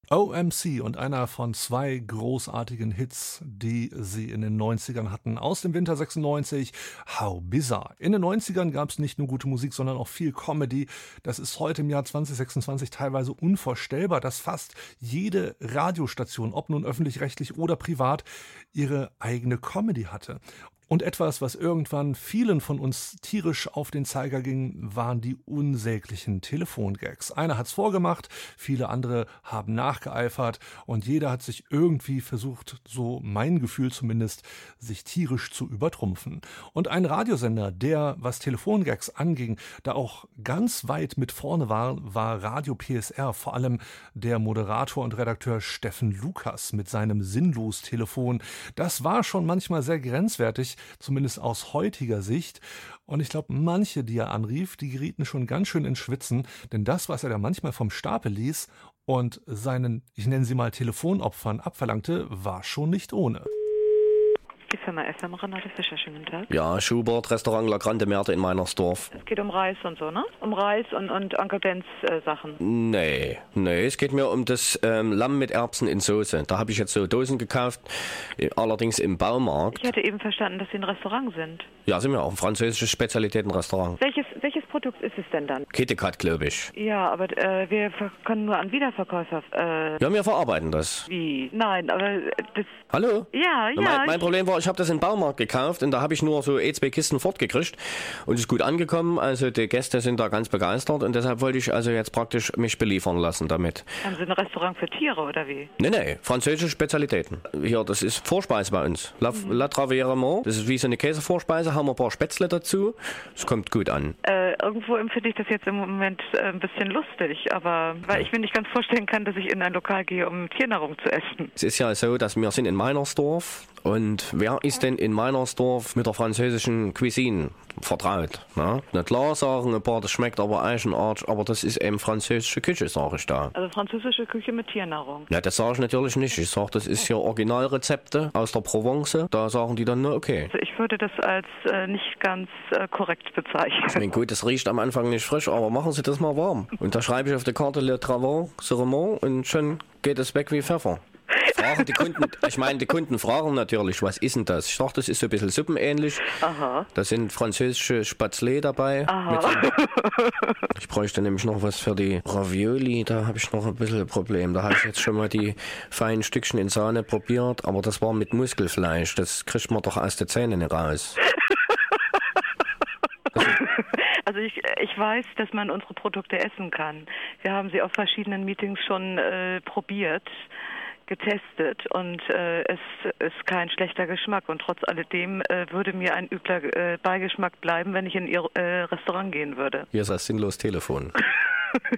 OMC und einer von 2 großartigen Hits, die sie in den 90ern hatten. Aus dem Winter 96, How Bizarre. In den 90ern gab es nicht nur gute Musik, sondern auch viel Comedy. Das ist heute im Jahr 2026 teilweise unvorstellbar, dass fast jede Radiostation, ob nun öffentlich-rechtlich oder privat, ihre eigene Comedy hatte. Und etwas, was irgendwann vielen von uns tierisch auf den Zeiger ging, waren die unsäglichen Telefongags. Einer hat's vorgemacht, viele andere haben nachgeeifert und jeder hat sich irgendwie versucht, so mein Gefühl zumindest, sich tierisch zu übertrumpfen. Und ein Radiosender, der, was Telefongags anging, da auch ganz weit mit vorne war Radio PSR, vor allem der Moderator und Redakteur Steffen Lukas mit seinem Sinnlos-Telefon. Das war schon manchmal sehr grenzwertig, zumindest aus heutiger Sicht. Und ich glaube, manche, die er anrief, die gerieten schon ganz schön ins Schwitzen, denn das, was er da manchmal vom Stapel ließ und seinen, ich nenne sie mal Telefonopfern abverlangte, war schon nicht ohne. Die Firma FM, Renate Fischer, schönen Tag. Ja, Schubert, Restaurant La Grande Merte in Meinersdorf. Es geht um Reis und so, ne? Um Reis und Onkel Bens Sachen. Nee, es geht mir um das Lamm mit Erbsen in Soße. Da habe ich jetzt so Dosen gekauft, allerdings im Baumarkt. Ich hatte eben verstanden, dass Sie ein Restaurant sind. Ja, sind wir auch, ein französisches Spezialitätenrestaurant. Welches Produkt ist es denn dann? KitKat, glaube ich. Ja, aber wir können nur an Wiederverkäufer... Ja, wir verarbeiten das. Wie? Nein, aber das... Hallo? Ja. Mein Problem war, ich habe das im Baumarkt gekauft und da habe ich nur so 2 Kisten fortgekriegt und ist gut angekommen. Also die Gäste sind da ganz begeistert und deshalb wollte ich also jetzt praktisch mich beliefern lassen damit. Haben Sie ein Restaurant für Tiere oder wie? Nee, französische Spezialitäten. Hier, das ist Vorspeise bei uns. La Traversement, das ist wie so eine Käsevorspeise, haben wir ein paar Spätzle dazu. Das kommt gut an. Irgendwo empfinde ich das jetzt im Moment ein bisschen lustig, aber weil ich mir nicht ganz vorstellen kann, dass ich in ein Lokal gehe, um Tiernahrung zu essen. Es ist ja so, dass wir sind in Meinersdorf und wer ist denn in Meinersdorf mit der französischen Cuisine vertraut? Ne? Na klar sagen ein paar, das schmeckt aber Eichenarsch, aber das ist eben französische Küche, sage ich da. Also französische Küche mit Tiernahrung? Ja, das sage ich natürlich nicht. Ich sage, das ist hier Originalrezepte aus der Provence. Da sagen die dann, na okay. Also ich würde das als nicht ganz korrekt bezeichnen. Ich meine, gut, das riecht am Anfang nicht frisch, aber machen Sie das mal warm. Und da schreibe ich auf der Karte Le Traversement und schon geht es weg wie Pfeffer. Fragen die Kunden, die Kunden fragen natürlich, was ist denn das? Ich sage, das ist so ein bisschen suppenähnlich. Aha. Da sind französische Spätzle dabei. Ich bräuchte nämlich noch was für die Ravioli, da habe ich noch ein bisschen ein Problem. Da habe ich jetzt schon mal die feinen Stückchen in Sahne probiert, aber das war mit Muskelfleisch. Das kriegt man doch aus den Zähnen nicht raus. Also ich weiß, dass man unsere Produkte essen kann. Wir haben sie auf verschiedenen Meetings schon probiert, getestet und es ist kein schlechter Geschmack und trotz alledem würde mir ein übler Beigeschmack bleiben, wenn ich in Ihr Restaurant gehen würde. Hier ist das sinnlos Telefon.